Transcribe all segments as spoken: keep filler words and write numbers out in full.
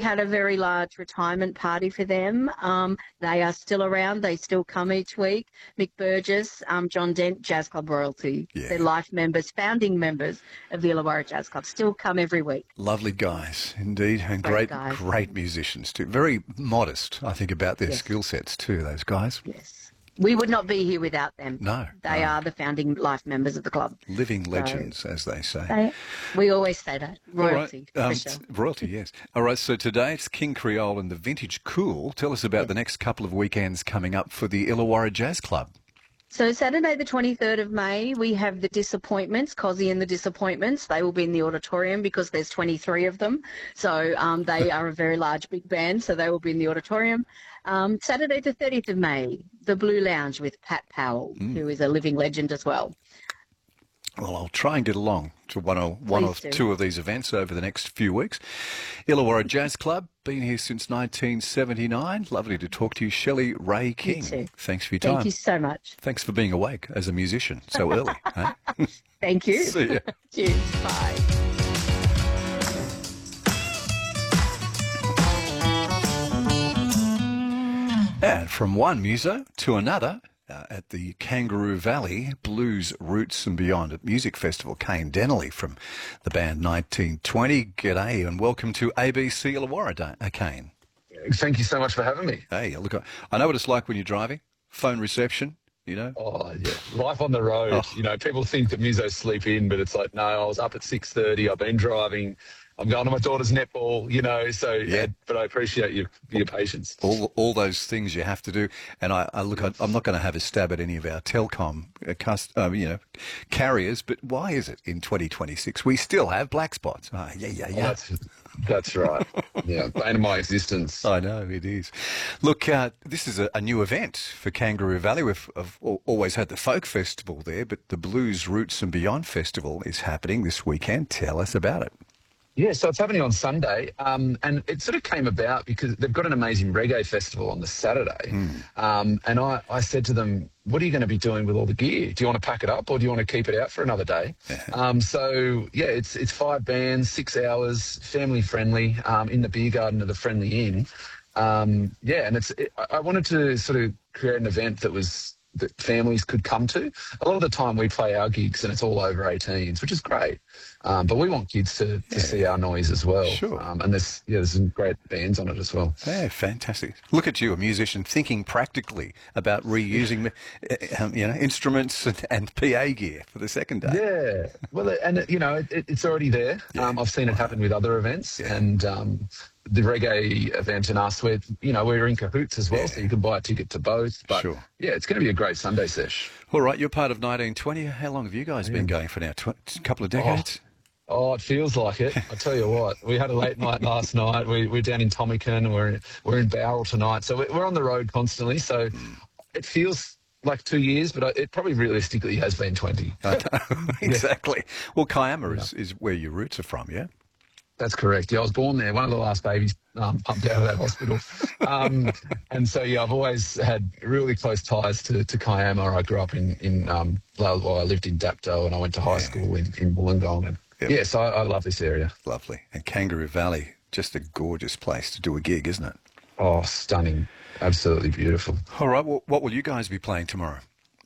had a very large retirement party for them. Um, they are still around. They still come each week. Mick Burgess, um, John Dent, Jazz Club royalty. Yeah. They're life members, founding members of the Illawarra Jazz Club. Still come every week. Lovely guys, indeed, and great, Great guys. great musicians too. Very modest, I think, about their Yes. skill sets too, those guys. Yes. We would not be here without them. No. They no. are the founding life members of the club. Living legends, as they say. They, we always say that. Royalty. All right. Um, for sure. royalty, yes. All right, so today it's King Creole and the Vintage Cool. Tell us about Yes. the next couple of weekends coming up for the Illawarra Jazz Club. So Saturday the twenty-third of May, we have the Disappointments, Cozzy and the Disappointments. They will be in the auditorium because there's twenty-three of them. So um, they are a very large, big band, so they will be in the auditorium. Um, Saturday the thirtieth of May, the Blue Lounge with Pat Powell, Mm. who is a living legend as well. Well, I'll try and get along to one or one or Please do. two of these events over the next few weeks. Illawarra Jazz Club, been here since nineteen seventy-nine. Lovely to talk to you, Shelley Ray King. too. Thanks for your time. Thank you so much. Thanks for being awake as a musician so early. eh? Thank you. See ya. Cheers. Bye. And from one muso to another uh, at the Kangaroo Valley Blues Roots and Beyond at Music Festival, Kane Dennerly from the band nineteen twenty. G'day and welcome to A B C Illawarra, Da- uh, Kane. Thank you so much for having me. Hey, look, I- I know what it's like when you're driving, phone reception, you know. Oh, yeah. Life on the road. Oh. You know, people think that musos sleep in, but it's like, no, I was up at six thirty. I've been driving. I'm going to my daughter's netball, you know, so, Yeah. yeah. But I appreciate your, your patience. All, all those things you have to do, and I, I look. I, I'm not going to have a stab at any of our telecom, uh, cust, um, you know, carriers. But why is it in twenty twenty-six we still have black spots? Ah, yeah, yeah, Oh, yeah. that's, that's right. Yeah, bane of my existence. I know it is. Look, uh, this is a, a new event for Kangaroo Valley. We've I've al- always had the folk festival there, but the Blues Roots and Beyond festival is happening this weekend. Tell us about it. Yeah, so it's happening on Sunday, um, and it sort of came about because they've got an amazing reggae festival on the Saturday, um, and I, I said to them, what are you going to be doing with all the gear? Do you want to pack it up or do you want to keep it out for another day? um, so, yeah, it's it's five bands, six hours, family-friendly, um, in the beer garden of the Friendly Inn. Um, yeah, and it's it, I I wanted to sort of create an event that was that families could come to. A lot of the time we play our gigs and it's all over eighteens, which is great. Um, but we want kids to, to Yeah. see our noise as well. Sure. Um, and there's, yeah, there's some great bands on it as well. Yeah, fantastic. Look at you, a musician, thinking practically about reusing uh, um, you know, instruments and, and P A gear for the second day. Yeah. Well, and, it, you know, it, it's already there. Yeah. Um, I've seen it happen with other events. Yeah. And um, the reggae event and us, we're, you know, we're in cahoots as well. Yeah. So you can buy a ticket to both. But, Sure. yeah, it's going to be a great Sunday sesh. All right, you're part of nineteen twenty. How long have you guys been going for now? Tw- a couple of decades? Oh, it feels like it. I tell you what, we had a late night last night. We, we're down in Tommykin. We're in, we're in Bowral tonight. So we- we're on the road constantly. So it feels like two years, but it probably realistically has been twenty. I know, exactly. Well, Kiama is, is where your roots are from, yeah? That's correct. Yeah, I was born there. One of the last babies um, pumped out of that hospital. Um, and so, yeah, I've always had really close ties to, to Kiama. I grew up in, in um, well, I lived in Dapto and I went to high school in, in Wollongong. And Yep. yeah, so I, I love this area. Lovely. And Kangaroo Valley, just a gorgeous place to do a gig, isn't it? Oh, stunning. Absolutely beautiful. All right, well, what will you guys be playing tomorrow?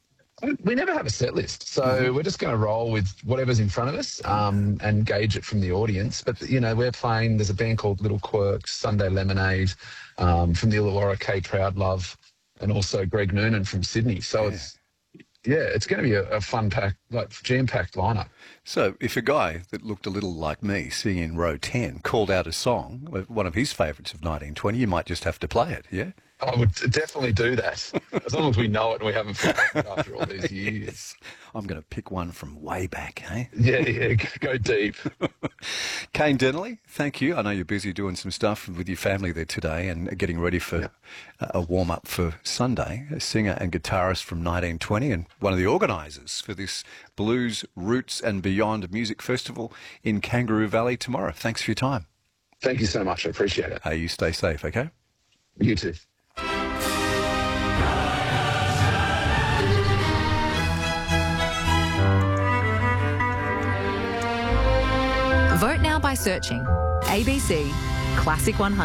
We never have a set list, so Mm-hmm. we're just going to roll with whatever's in front of us um, and gauge it from the audience. But, you know, we're playing, there's a band called Little Quirks, Sunday Lemonade, um, from the Illawarra, Kay Proudlove, and also Greg Noonan from Sydney. So Yeah. it's, yeah, it's going to be a, a fun pack, like jam-packed lineup. So if a guy that looked a little like me, sitting in row ten, called out a song, one of his favourites of nineteen twenty, you might just have to play it, yeah? I would definitely do that, as long as we know it and we haven't forgotten it after all these years. Yes. I'm going to pick one from way back, eh? Yeah, yeah, go deep. Kane Dennerly, thank you. I know you're busy doing some stuff with your family there today and getting ready for Yeah. a warm-up for Sunday. A singer and guitarist from nineteen twenty and one of the organisers for this Blues Roots and Beyond Music Festival in Kangaroo Valley tomorrow. Thanks for your time. Thank you so much. I appreciate it. Hey, you stay safe, okay? You too. Vote now by searching A B C Classic one hundred.